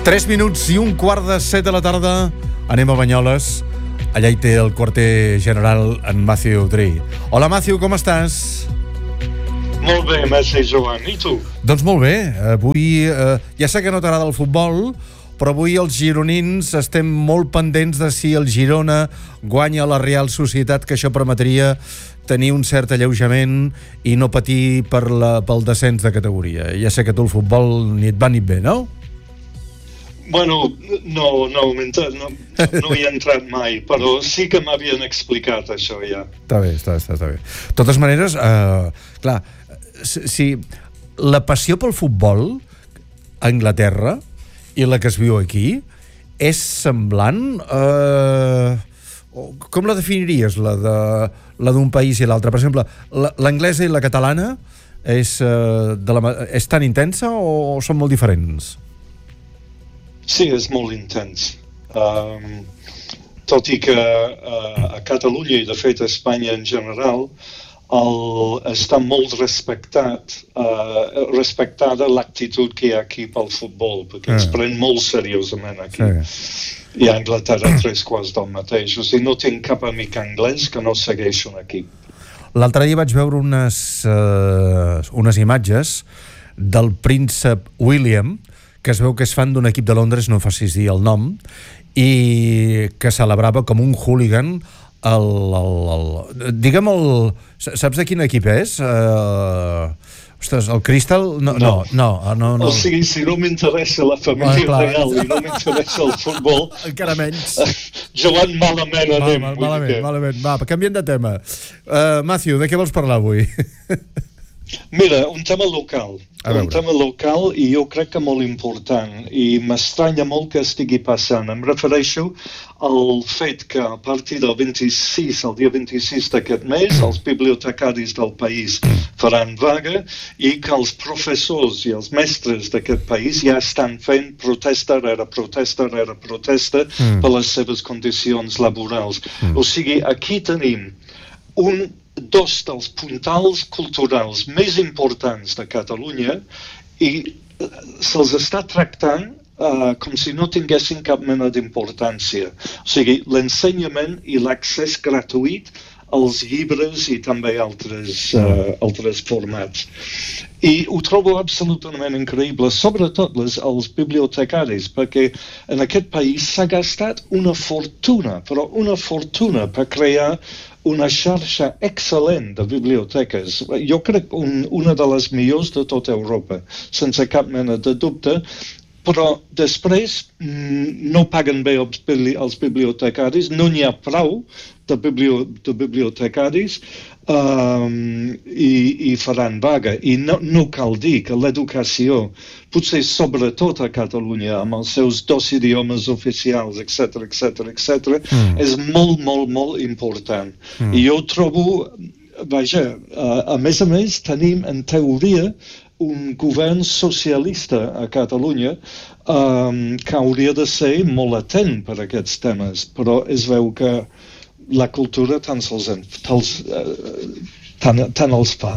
3 minuts i un quart de 7 de la tarda. Anem a Banyoles. Allà hi té el quarter general, en Matthew Drey. Hola, Matthew, com estàs? Molt bé, merci, Joan. I tu? Doncs molt bé. Avui, ja sé que no t'agrada el futbol, però avui els gironins estem molt pendents de si el Girona guanya la Real Societat, que això permetria tenir un cert alleujament i no patir pel descens de categoria. Ja sé que tu el futbol ni et va ni et ve, no? Bueno, no hi he entrat mai, però sí que m'havien explicat això ja. Està bé. De totes maneres, clar, si la passió pel futbol a Anglaterra i la que es viu aquí és semblant, com la definiries, la d'un país i l'altre? Per exemple, l'anglesa i la catalana és tan intensa o són molt diferents? Sí, és molt intens. Tot i que a Catalunya i de fet a Espanya en general està molt respectada l'actitud que hi ha aquí pel futbol, perquè ens pren molt seriosament aquí. Sí. I a Anglaterra 3/4 del mateix. O sigui, no tinc cap amic anglès que no segueixi un equip. L'altre dia vaig veure unes imatges del príncep William, que es veu que és fan d'un equip de Londres, no facis dir el nom, i que celebrava com un hooligan saps de quin equip és? Ostres, el Crystal? No. O sigui, si no m'interessa la família real i no m'interessa el futbol, encara menys. Joan, malament anem. Malament. Va, canviem de tema. Matthew, de què vols parlar avui? Mira, un tema local i jo crec que molt important, i m'estranya molt que estigui passant. Em refereixo al fet que a partir del dia 26 d'aquest mes, els bibliotecaris del país faran vaga i que els professors i els mestres d'aquest país ja estan fent protesta rere protesta per les seves condicions laborals. O sigui, aquí tenim dos dels puntals culturals més importants de Catalunya i se'ls està tractant com si no tinguessin cap mena d'importància. O sigui, l'ensenyament i l'accés gratuït als llibres i també altres formats. I ho trobo absolutament increïble, sobretot els bibliotecaris, perquè en aquest país s'ha gastat una fortuna per crear una xarxa excel·lent de biblioteques. Jo crec una de les millors de tota Europa, sense cap mena de dubte, però després no paguen bé els bibliotecaris, no n'hi ha prou de bibliotecaris i faran vaga. I no cal dir que l'educació, potser sobretot a Catalunya, amb els seus 2 idiomes oficials, etc., és molt, molt, molt important. I jo trobo, a més, tenim en teoria un govern socialista a Catalunya que hauria de ser molt atent per aquests temes, però es veu que la cultura tant els fa,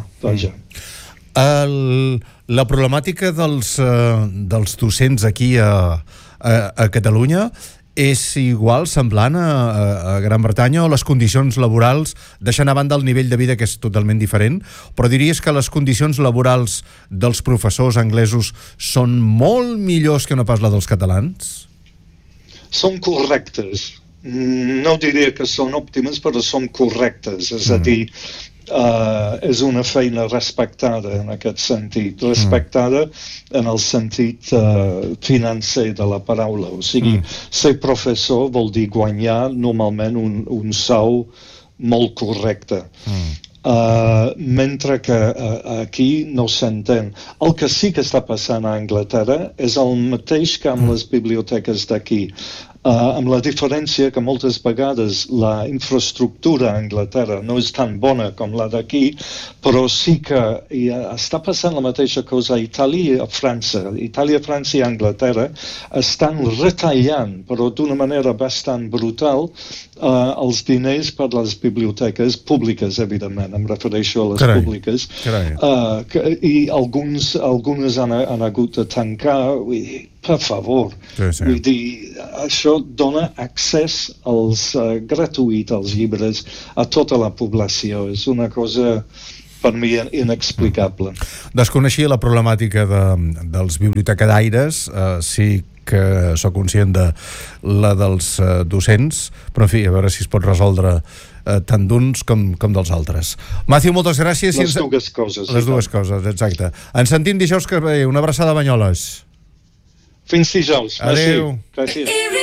La problemàtica dels docents aquí a Catalunya és igual, semblant a Gran Bretanya, o les condicions laborals, deixant a banda el nivell de vida, que és totalment diferent, però diries que les condicions laborals dels professors anglesos són molt millors que no pas la dels catalans? Són correctes. No diria que són òptimes, però són correctes. És a dir, és una feina respectada en aquest sentit. Respectada en el sentit financer de la paraula. O sigui, ser professor vol dir guanyar normalment un sou molt correcte. Mentre que aquí no s'entén. El que sí que està passant a Anglaterra és el mateix que amb les biblioteques d'aquí. Amb la diferència que moltes vegades la infraestructura a Anglaterra no és tan bona com la d'aquí, però sí que està passant la mateixa cosa a Itàlia i a França. Itàlia, França i Anglaterra estan retallant, però d'una manera bastant brutal, els diners per les biblioteques públiques, evidentment, em refereixo a les públiques, i algunes han hagut de tancar. per favor. Sí. Vull dir, això dona accés gratuït als llibres a tota la població. És una cosa, per mi, inexplicable. Desconeixia la problemàtica dels bibliotecaires, sí que sóc conscient de la dels docents, però en fi, a veure si es pot resoldre tant d'uns com dels altres. Matthew, moltes gràcies. Les dues coses. Les dues coses, exacte. Ens sentim dijous que ve. Una abraçada a Banyoles. Fins dijous. Adéu. Gràcies.